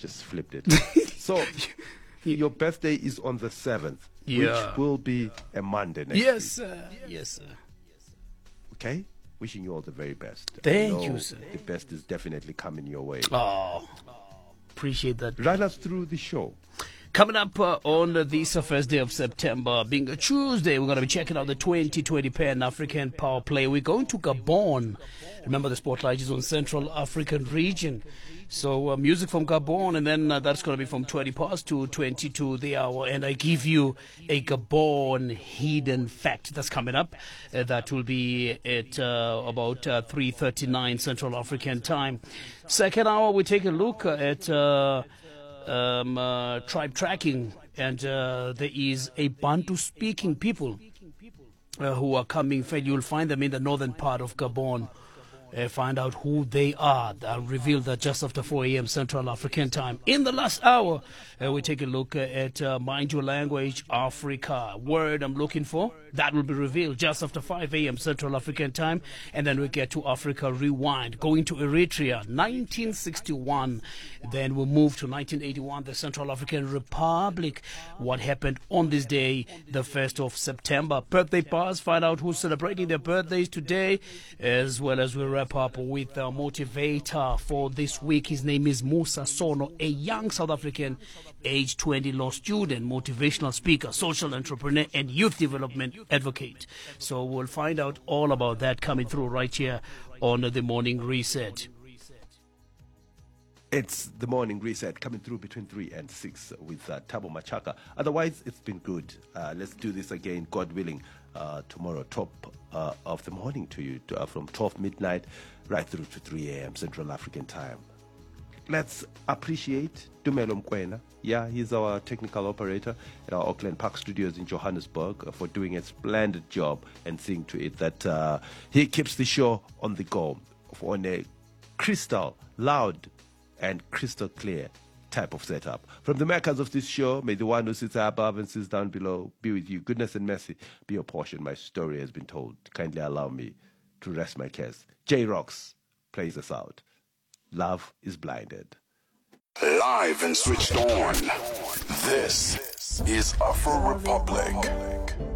just flipped it. So, your birthday is on the 7th, which will be a Monday next week. Yes, sir. Yes, sir. Okay? Wishing you all the very best. Thank you, sir. The best is definitely coming your way. Oh, appreciate that. Run us through the show. Coming up on this first day of September, being a Tuesday, we're going to be checking out the 2020 Pan-African Power Play. We're going to Gabon. Remember, the spotlight is on Central African region. So music from Gabon, and then that's going to be from 20 past to 22 the hour. And I give you a Gabon hidden fact that's coming up. That will be at about 3:39 Central African time. Second hour, we take a look at tribe tracking, and there is a Bantu-speaking people who are coming. You'll find them in the northern part of Gabon. Find out who they are. I'll reveal that just after 4 a.m. Central African time. In the last hour, we take a look at Mind Your Language Africa. Word I'm looking for. That will be revealed just after 5 a.m. Central African time. And then we get to Africa Rewind. Going to Eritrea, 1961. Then we'll move to 1981, the Central African Republic. What happened on this day, the 1st of September. Birthday bars, find out who's celebrating their birthdays today, as well as we wrap up with our motivator for this week. His name is Musa Sono, a young South African, age 20 law student, motivational speaker, social entrepreneur, and youth development advocate. So we'll find out all about that coming through right here on the Morning Reset. It's the Morning Reset coming through between 3 and 6 with Thabo Machaka. Otherwise, it's been good. Let's do this again, God willing, tomorrow, top of the morning to you, from 12 midnight right through to 3 a.m. Central African time. Let's appreciate Dumelo Mkwena. Yeah, he's our technical operator at our Auckland Park Studios in Johannesburg for doing a splendid job and seeing to it that he keeps the show on the go on a crystal loud and crystal clear type of setup. From the makers of this show, may the one who sits above and sits down below be with you. Goodness and mercy be your portion. My story has been told. Kindly allow me to rest my case. J-Rocks plays us out. Love is blinded. Live and switched on. This is Afro Republic.